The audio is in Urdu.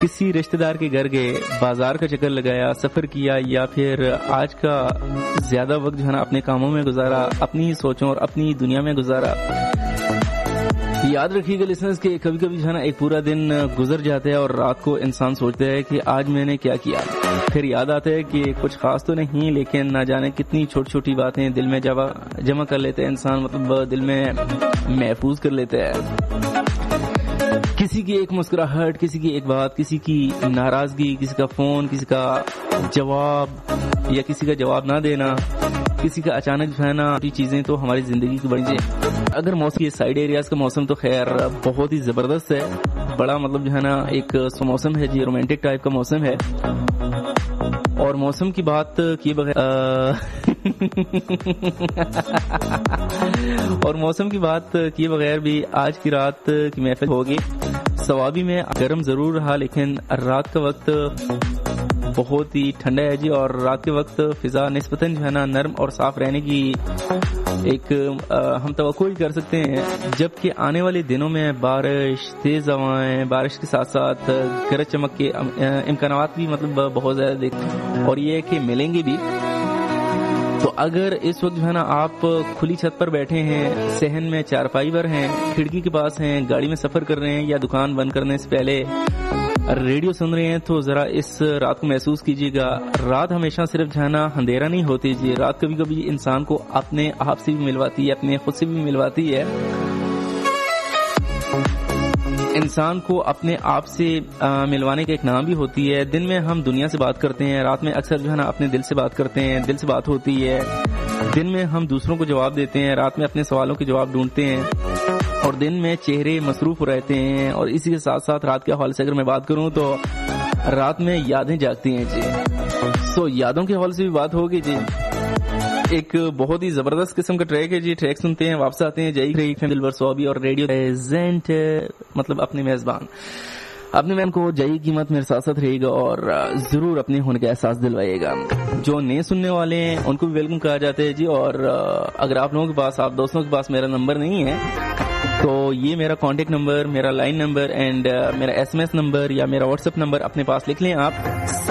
کسی رشتہ دار کے گھر گئے, بازار کا چکر لگایا, سفر کیا, یا پھر آج کا زیادہ وقت جو ہے نا اپنے کاموں میں گزارا, اپنی سوچوں اور اپنی دنیا میں گزارا. یاد رکھیے گا لسنرز کہ کبھی کبھی جو ہے نا ایک پورا دن گزر جاتا ہے اور رات کو انسان سوچتا ہے کہ آج میں نے کیا کیا. پھر یاد آتا ہے کہ کچھ خاص تو نہیں, لیکن نہ جانے کتنی چھوٹی چھوٹی باتیں دل میں جمع کر لیتے ہیں انسان, مطلب دل میں محفوظ کر لیتا ہے. کسی کی ایک مسکراہٹ, کسی کی ایک بات, کسی کی ناراضگی, کسی کا فون, کسی کا جواب یا کسی کا جواب نہ دینا, کسی کا اچانک جو ہے نا چیزیں تو ہماری زندگی کی بڑی چیزیں. اگر موسم یہ سائڈ ایریاز کا موسم تو خیر بہت ہی زبردست ہے, بڑا مطلب جو ہے نا ایک موسم ہے جی, رومانٹک ٹائپ کا موسم ہے. اور موسم کی بات کیے بغیر اور موسم کی بات کیے بغیر بھی آج کی رات کی محفل ہوگی. سوابی میں گرم ضرور رہا, لیکن رات کا وقت بہت ہی ٹھنڈا ہے جی, اور رات کے وقت فضا نسبتاً جو ہے نا نرم اور صاف رہنے کی ایک ہم توقع ہی کر سکتے ہیں. جبکہ آنے والے دنوں میں بارش, تیز ہوائیں, بارش کے ساتھ ساتھ گرج چمک کے امکانات بھی مطلب بہت زیادہ دیکھتے ہیں, اور یہ ہے کہ ملیں گے بھی. تو اگر اس وقت جو ہے نا آپ کھلی چھت پر بیٹھے ہیں, صحن میں چارپائی پر ہیں, کھڑکی کے پاس ہیں, گاڑی میں سفر کر رہے ہیں, یا دکان بند کرنے سے پہلے ریڈیو سن رہے ہیں, تو ذرا اس رات کو محسوس کیجیے گا. رات ہمیشہ صرف جو ہے نا اندھیرا نہیں ہوتی جی, رات کبھی کبھی انسان کو اپنے آپ سے بھی ملواتی ہے, اپنے خود سے بھی ملواتی ہے. انسان کو اپنے آپ سے ملوانے کا ایک نام بھی ہوتی ہے. دن میں ہم دنیا سے بات کرتے ہیں, رات میں اکثر جو ہے نا اپنے دل سے بات کرتے ہیں, دل سے بات ہوتی ہے. دن میں ہم دوسروں کو جواب دیتے ہیں, رات میں اپنے سوالوں کے جواب ڈھونڈتے ہیں, اور دن میں چہرے مصروف رہتے ہیں. اور اسی کے ساتھ ساتھ رات کے حوالے سے اگر میں بات کروں تو رات میں یادیں جاگتی ہیں جی. سو یادوں کے حوالے سے بھی بات ہوگی جی. ایک بہت ہی زبردست قسم کا ٹریک ہے جی, ٹریک سنتے ہیں, واپس آتے ہیں. جائی دلبر سوابی اور ریڈیو پریزنٹ, مطلب اپنے میزبان اپنے مین کو جائی قیمت میرے ساتھ ساتھ رہے گا, اور ضرور اپنے ہونے کا احساس دلوائے گا. جو نئے سننے والے ہیں ان کو بھی ویلکم کہا جاتا ہے جی. اور اگر آپ لوگوں کے پاس, آپ دوستوں کے پاس میرا نمبر نہیں ہے تو یہ میرا کانٹیکٹ نمبر, میرا لائن نمبر اینڈ میرا SMS نمبر یا میرا واٹس ایپ نمبر اپنے پاس لکھ لیں آپ.